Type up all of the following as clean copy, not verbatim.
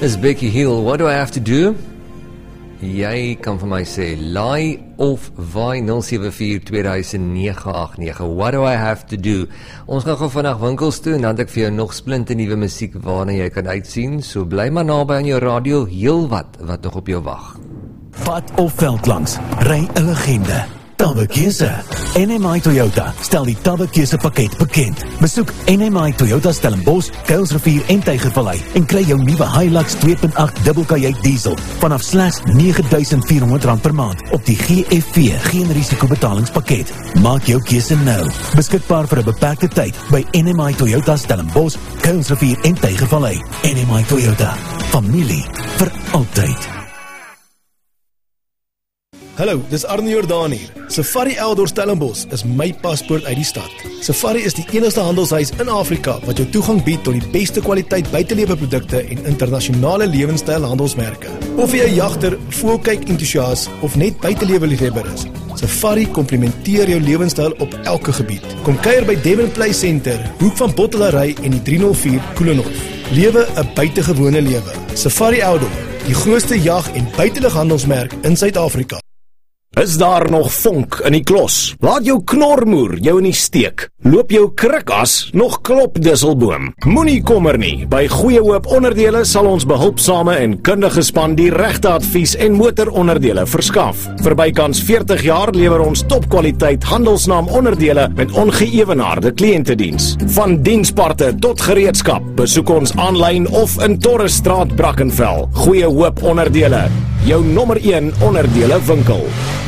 Is Becky Hill. What do I have to do? Jy kan vir my sê, lie of waai 074-2009-89. What do I have to do? Ons gaan gou vandag winkels toe en dan het ek vir jou nog splinte nuwe musiek waarna jy kan uitsien. So bly maar naby aan jou radio, heel wat nog op jou wag. Pad of veld langs, ry 'n legende. Tabbekeuse. NMI Toyota stel die Tabbekeuse pakket bekend. Besoek NMI Toyota Stellenbosch, Kuilsrivier en Tygervallei en kry jou nuwe Hilux 2.8 dubbelkajuit diesel vanaf slegs R9.400 per maand op die GFV geen risikobetalingspakket. Maak jou keuse nou. Beskikbaar vir 'n beperkte tyd by NMI Toyota Stellenbosch, Kuilsrivier en Tygervallei. NMI Toyota. Familie vir altyd. Hallo, dis Arne Jordaan hier. Safari Outdoor Stellenbosch is my paspoort uit die stad. Safari is die enigste handelshuis in Afrika wat jou toegang bied tot die beste kwaliteit buiteleweprodukte en internasionale lewenstyl handelsmerke. Of jy 'n jagter, voëlkyk entoesias of net buitelewe-liefhebber is, Safari komplementeer jou lewenstyl op elke gebied. Kom kuier by Devon Play Center, hoek van Bottelary en die 304 Koelenhof. Lewe 'n buitengewone lewe. Safari Outdoor, die grootste jag- en buitelighandelsmerk in Suid-Afrika. Is daar nog vonk in die klos? Laat jou knormoer jou in die steek. Loop jou krikas nog klop disselboom. Moenie kommer nie. By Goeie Hoop Onderdele sal ons behulpsame en kundige span die regte advies en motoronderdele verskaf. Vir bykans 40 jaar lewer ons topkwaliteit handelsnaam onderdele met ongeëwenaarde kliëntediens. Van diensparte tot gereedskap. Besoek ons aanlyn of in Torresstraat Brackenfell. Goeie Hoop Onderdele, jou nommer 1 onderdele winkel.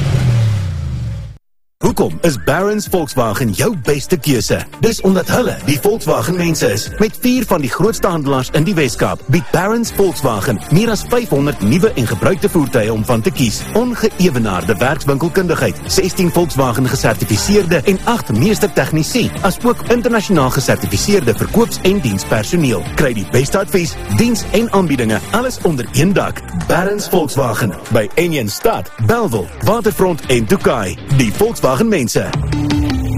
Hoekom is Barron's Volkswagen jou beste keuse? Dis omdat hulle die Volkswagen mense is. Met 4 van die grootste handelaars in die Weskaap bied Barron's Volkswagen meer as 500 nuwe en gebruikte voertuie om van te kies. Ongeëwenaarde werkswinkelkundigheid, 16 Volkswagen gesertifiseerde en 8 meestertegnisie, asook internasionaal gesertifiseerde verkoops- en dienspersoneel. Kry die beste advies, diens en aanbiedinge, alles onder een dak. Barron's Volkswagen by Enjen Stad, Bellville, Waterfront en Tokai. Die Volkswagen mense.